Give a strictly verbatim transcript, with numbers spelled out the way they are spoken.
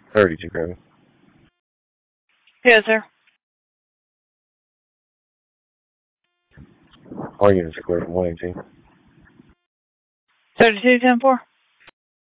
thirty-two, Kevin. Yes, sir. All units are clear from one eighteen. thirty-two ten four.